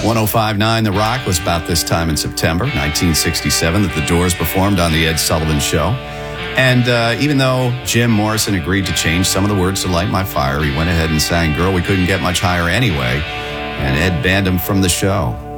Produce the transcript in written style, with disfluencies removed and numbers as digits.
105.9 The Rock was about this time in September 1967 that the Doors performed on The Ed Sullivan Show. And even though Jim Morrison agreed to change some of the words to Light My Fire, he went ahead and sang Girl We Couldn't Get Much Higher Anyway, and Ed banned him from the show.